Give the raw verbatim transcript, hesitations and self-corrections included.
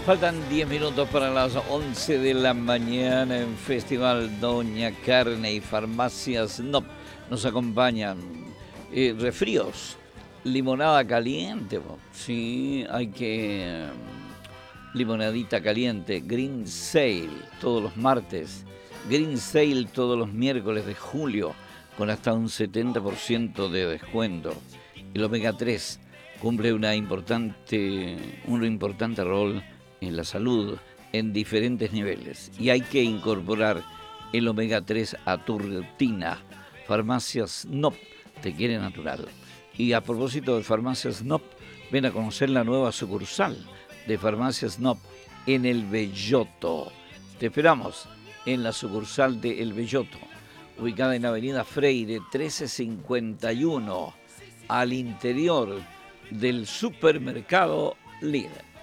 Faltan diez minutos para las once de la mañana en Festival Doña Carne y Farmacias Nop. Nos acompañan eh, refríos, limonada caliente. Sí, hay que... limonadita caliente, Green Sale todos los martes, Green Sale todos los miércoles de julio, con hasta un setenta por ciento de descuento. El omega tres cumple una importante, un importante rol en la salud en diferentes niveles y hay que incorporar el omega tres a tu rutina. Farmacias Nop te quiere natural. Y a propósito de Farmacias Nop, ven a conocer la nueva sucursal de Farmacias Nop en El Belloto. Te esperamos en la sucursal de El Belloto, ubicada en Avenida Freire trece cincuenta y uno, al interior del supermercado Líder.